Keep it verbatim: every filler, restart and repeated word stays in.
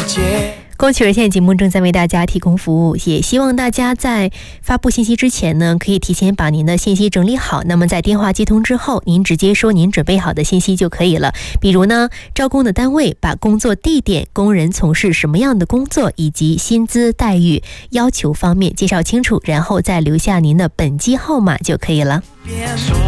工曲热线节目正在为大家提供服务，也希望大家在发布信息之前呢，可以提前把您的信息整理好。那么在电话接通之后，您直接说您准备好的信息就可以了。比如呢，招工的单位，把工作地点、工人从事什么样的工作，以及薪资待遇要求方面介绍清楚，然后再留下您的本机号码就可以了。